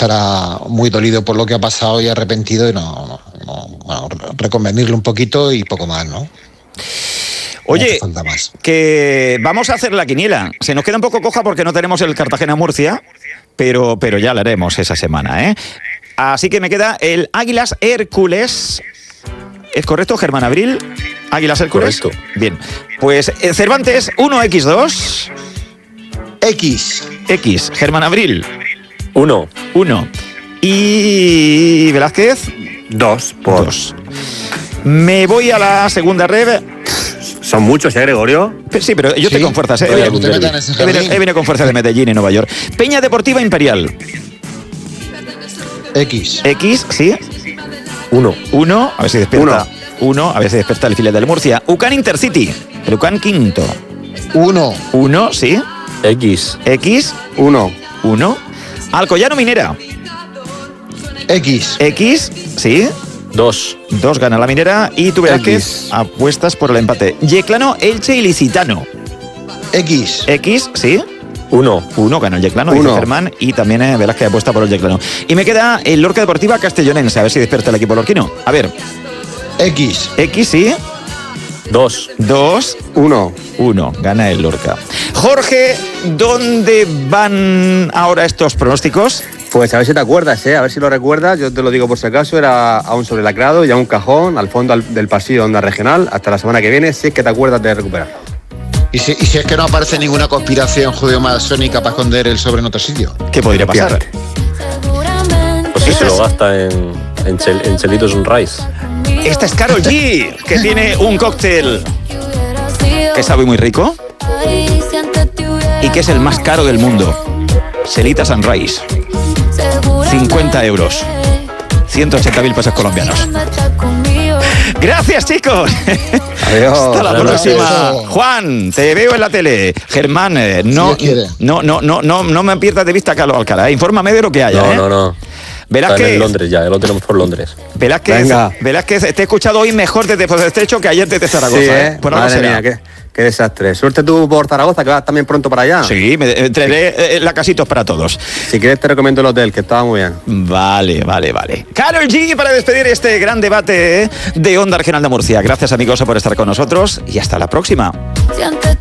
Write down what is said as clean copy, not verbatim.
estará muy dolido por lo que ha pasado y arrepentido, y bueno, reconvenirle un poquito y poco más, ¿no? Oye, que vamos a hacer la quiniela. Se nos queda un poco coja porque no tenemos el Cartagena-Murcia, pero ya la haremos esa semana, ¿eh? Así que me queda el Águilas Hércules. ¿Es correcto, Germán Abril? Águilas Hércules. Correcto. Bien. Pues Cervantes, 1x2. X. Germán Abril. 1. Y Velázquez. 2. 2. Me voy a la segunda red. Son muchos, Gregorio. Sí, pero yo estoy con fuerzas, ¿eh? He venido con fuerzas de Medellín y Nueva York. Peña Deportiva Imperial. X, ¿sí? 1. A ver si despierta. 1. A ver si despierta el filial del Murcia. UCAN Intercity. El UCAN quinto. 1, ¿sí? X. 1. Alcoyano Minera. X, ¿sí? 2. 2 gana la Minera. Y tú verás que apuestas por el empate. Yeclano, Elche y Licitano. X, ¿sí? 1 gana el Yeclano, dice Germán. Y también verás que apuesta por el Yeclano. Y me queda el Lorca Deportiva Castellonense. A ver si despierta el equipo lorquino. A ver. X, ¿sí? 2. 1. Gana el Lorca. Jorge, ¿dónde van ahora estos pronósticos? Pues a ver si te acuerdas, a ver si lo recuerdas. Yo te lo digo por si acaso. Era a un sobrelacrado y a un cajón al fondo del pasillo de Onda Regional. Hasta la semana que viene, si es que te acuerdas de recuperar. ¿Y si es que no aparece ninguna conspiración judeo-masónica para esconder el sobre en otro sitio? ¿Qué podría pasar? Pues si se lo gasta en Chelitos Sunrise. Esta es Karol G, que tiene un cóctel que sabe muy rico y que es el más caro del mundo. Celita Sunrise. 50 euros. 180.000 pesos colombianos. Gracias, chicos. Adiós. Hasta la próxima. Juan, te veo en la tele. Germán, no me pierdas de vista a Carlos Alcalá. Infórmame de lo que haya. No. Verás Está que en Londres ya lo tenemos por Londres. Verás que te he escuchado hoy mejor desde Pozo Estrecho que ayer desde Zaragoza. Sí, Por madre mía, qué desastre. Suerte tú por Zaragoza, que vas también pronto para allá. Sí, me traeré la casitos para todos. Si quieres te recomiendo el hotel, que estaba muy bien. Vale. Karol G para despedir este gran debate de Onda Regional de Murcia. Gracias, amigos, por estar con nosotros y hasta la próxima.